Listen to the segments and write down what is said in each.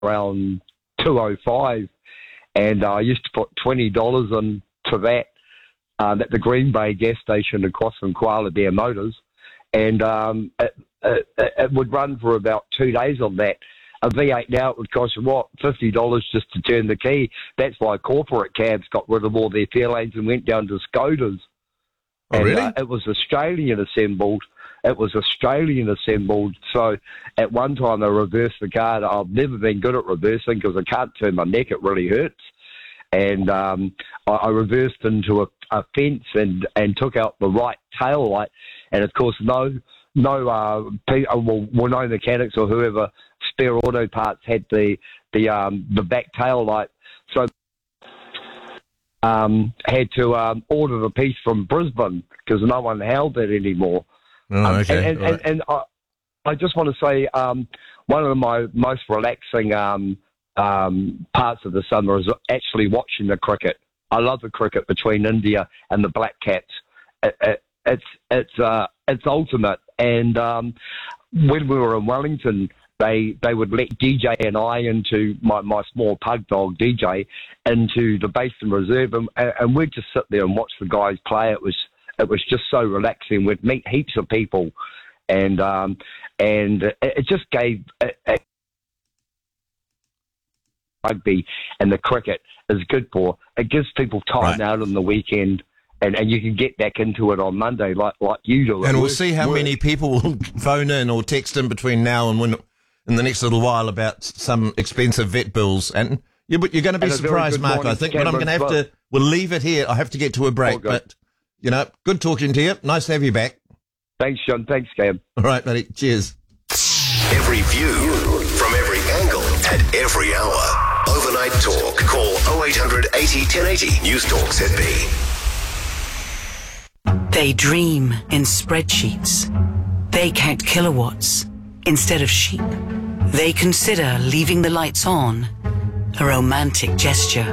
around 205, and I used to put $20 into that at the Green Bay gas station across from Koala Bear Motors, and it would run for about 2 days on that. A V8 now, it would cost you, $50 just to turn the key. That's why corporate cabs got rid of all their Fairlanes and went down to Skodas. Oh, and, really? It was Australian assembled. So at one time I reversed the car. I've never been good at reversing because I can't turn my neck. It really hurts. And I reversed into a fence and took out the right tail light. And of course, no mechanics or whoever spare auto parts had the back tail light. So had to order the piece from Brisbane because no one held it anymore. Oh, okay. And I just want to say one of my most relaxing parts of the summer is actually watching the cricket. I love the cricket between India and the Black Caps. It's ultimate. And when we were in Wellington, they would let DJ and I into my small pug dog DJ into the Basin Reserve, and we'd just sit there and watch the guys play. It was just so relaxing. We'd meet heaps of people, and it just gave rugby and the cricket is good for. It gives people time out on the weekend. And you can get back into it on Monday like you do. And we'll see how many people will phone in or text in between now and when in the next little while about some expensive vet bills. And you're going to be surprised, Mark, I think. But I'm going to have to... We'll leave it here. I have to get to a break. But, good talking to you. Nice to have you back. Thanks, John. Thanks, Cam. All right, buddy. Cheers. Every view from every angle at every hour. Overnight Talk. Call 0800 80 1080. News Talk ZB. They dream in spreadsheets. They count kilowatts instead of sheep. They consider leaving the lights on a romantic gesture.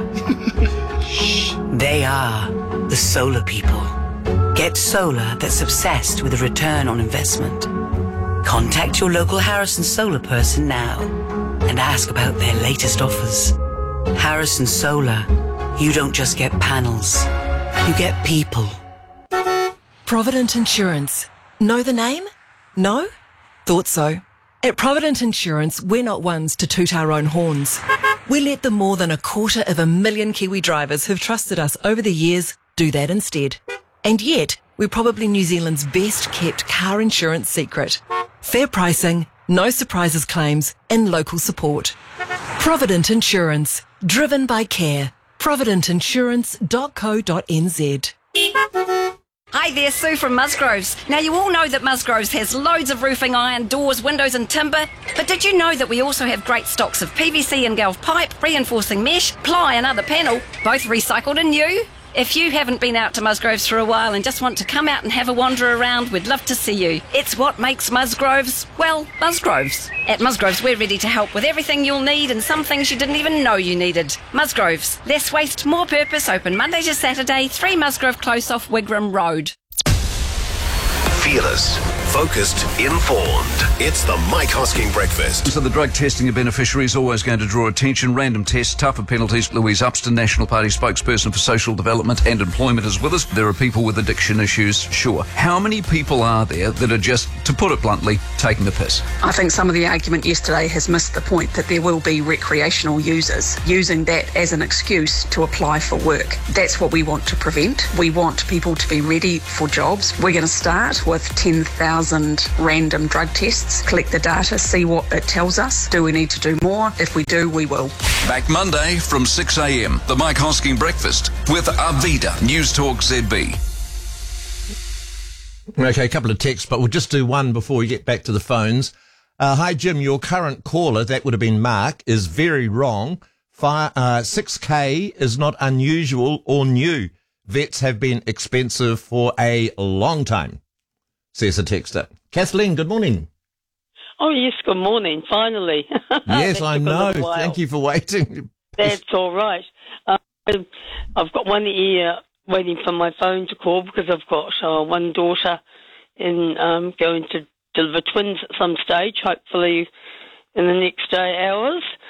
They are the solar people. Get solar that's obsessed with a return on investment. Contact your local Harrison Solar person now and ask about their latest offers. Harrison Solar, you don't just get panels, you get people. Provident Insurance. Know the name? No? Thought so. At Provident Insurance, we're not ones to toot our own horns. We let the more than 250,000 Kiwi drivers who've trusted us over the years do that instead. And yet, we're probably New Zealand's best kept car insurance secret. Fair pricing, no surprises claims, and local support. Provident Insurance. Driven by care. providentinsurance.co.nz. Hi there, Sue from Musgroves. Now, you all know that Musgroves has loads of roofing iron, doors, windows and timber, but did you know that we also have great stocks of PVC and Galv pipe, reinforcing mesh, ply and other panel, both recycled and new? If you haven't been out to Musgroves for a while and just want to come out and have a wander around, we'd love to see you. It's what makes Musgroves, well, Musgroves. At Musgroves, we're ready to help with everything you'll need and some things you didn't even know you needed. Musgroves, less waste, more purpose, open Monday to Saturday, 3 Musgrove Close off Wigram Road. Fearless, focused, informed. It's the Mike Hosking Breakfast. So the drug testing of beneficiary is always going to draw attention. Random tests, tougher penalties. Louise Upston, National Party spokesperson for social development and employment, is with us. There are people with addiction issues, sure. How many people are there that are just, to put it bluntly, taking the piss? I think some of the argument yesterday has missed the point that there will be recreational users using that as an excuse to apply for work. That's what we want to prevent. We want people to be ready for jobs. We're going to start with 10,000 random drug tests, collect the data, see what it tells us. Do we need to do more? If we do, we will. Back Monday from 6 a.m. The Mike Hosking Breakfast with Arvida, News Talk ZB. Okay, a couple of texts, but we'll just do one before we get back to the phones. Hi, Jim. Your current caller, that would have been Mark, is very wrong. 6K is not unusual or new. Vets have been expensive for a long time, says a texter. Kathleen, good morning. Oh, yes, good morning, finally. Yes, I know. Thank you for waiting. That's all right. I've got one ear waiting for my phone to call because I've got one daughter and going to deliver twins at some stage, hopefully in the next hours.